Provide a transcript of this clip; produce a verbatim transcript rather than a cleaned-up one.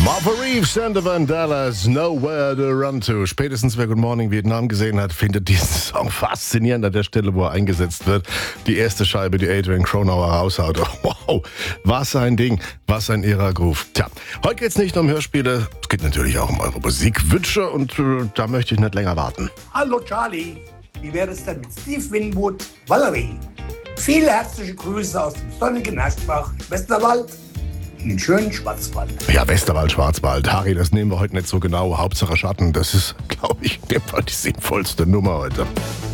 Martha Reeves, Sander Van Dallas, Nowhere to Run To. Spätestens wer Good Morning Vietnam gesehen hat, findet diesen Song faszinierend an der Stelle, wo er eingesetzt wird. Die erste Scheibe, die Adrian Cronauer raushaut. Wow, was ein Ding, was ein irrer Groove. Tja, heute geht's nicht um Hörspiele, es geht natürlich auch um eure Musikwünsche und äh, da möchte ich nicht länger warten. Hallo Charlie, wie wäre es denn mit Steve Winwood, Valerie? Viele herzliche Grüße aus dem sonnigen Aschbach, Westerwald. In den schönen Schwarzwald. Ja, Westerwald, Schwarzwald. Harry, das nehmen wir heute nicht so genau. Hauptsache Schatten, das ist, glaube ich, in dem Fall die sinnvollste Nummer heute.